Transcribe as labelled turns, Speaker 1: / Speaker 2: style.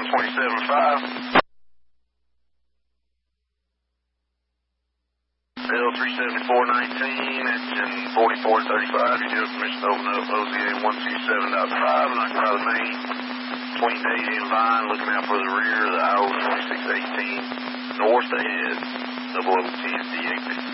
Speaker 1: 127.5. L37419, engine 4435. You do have permission to open up OZA 127.5, knock by the main. 28 in line, looking out for the rear of the IO 2618 north ahead, 0010 DXD.